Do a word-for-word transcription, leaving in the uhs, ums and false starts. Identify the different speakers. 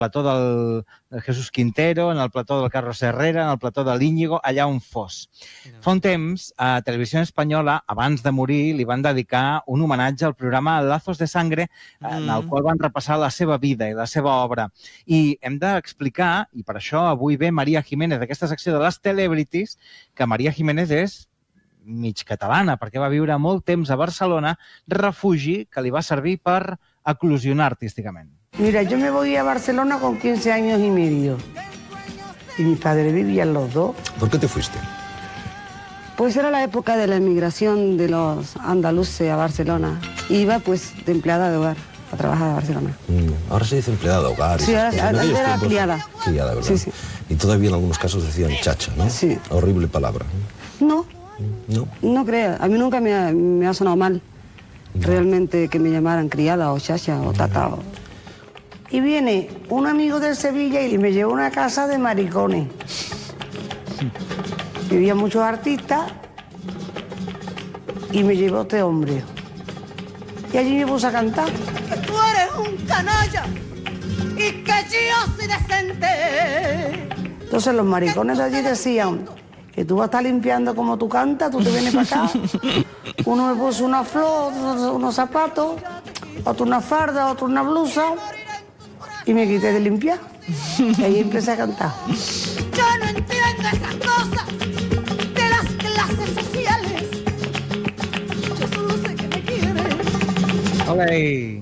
Speaker 1: plató del Jesús Quintero, en el plató del Carlos Herrera, en el plató de l'Íñigo, allà on fos. No. Fa un temps, a Televisió Espanyola, abans de morir, li van dedicar un homenatge al programa Lazos de Sangre, mm. en el qual van repassar la seva vida i la seva obra. I hem d'explicar, i per això avui ve Maria Jiménez, d'aquesta secció de les Celebrities, que Maria Jiménez és mig catalana, perquè va viure molt temps a Barcelona, refugi que li va servir per eclosionar artísticament.
Speaker 2: Mira, yo me voy a Barcelona con quince años y medio. Y mis padres vivían los dos.
Speaker 3: ¿Por qué te fuiste?
Speaker 4: Pues era la época de la emigración de los andaluces a Barcelona. Iba pues de empleada de hogar a trabajar a Barcelona.
Speaker 3: Mm, ahora se dice empleada de hogar.
Speaker 4: Sí, ahora, ahora era tiempos, criada.
Speaker 3: Criada, ¿verdad?
Speaker 4: Sí, sí.
Speaker 3: Y todavía en algunos casos decían chacha, ¿no?
Speaker 4: Sí.
Speaker 3: Horrible palabra.
Speaker 4: No.
Speaker 3: No.
Speaker 4: No creo. A mí nunca me ha, me ha sonado mal. No. Realmente que me llamaran criada o chacha o tata. O...
Speaker 2: Y viene un amigo de Sevilla y me llevó a una casa de maricones. Vivían muchos artistas y me llevó este hombre. Y allí me puse a cantar.
Speaker 5: Que tú eres un canalla y que yo soy decente.
Speaker 2: Entonces los maricones de allí decían que tú vas a estar limpiando como tú cantas, tú te vienes para acá. Uno me puso una flor, otro unos zapatos, otro una farda, otro una blusa. Y me quité de limpiar. Y ahí empecé a cantar.
Speaker 5: Yo no entiendo esas cosas de las clases sociales. Yo solo sé que me quieren.
Speaker 1: Olé!